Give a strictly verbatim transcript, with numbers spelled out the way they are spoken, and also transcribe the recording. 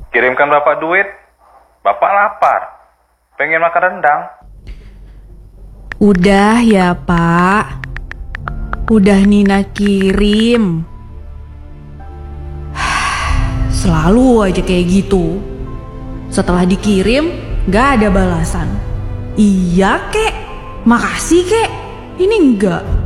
Kirimkan bapak duit, bapak lapar, pengen makan rendang. Udah ya Pak, udah Nina kirim. Selalu aja kayak gitu. Setelah dikirim, gak ada balasan. Iya kek, makasih kek, ini enggak.